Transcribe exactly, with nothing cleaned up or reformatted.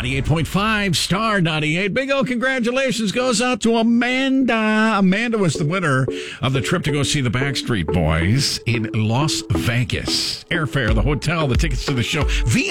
ninety-eight point five, Star ninety-eight. Big O, congratulations goes out to Amanda. Amanda was the winner of the trip to go see the Backstreet Boys in Las Vegas. Airfare, the hotel, the tickets to the show. V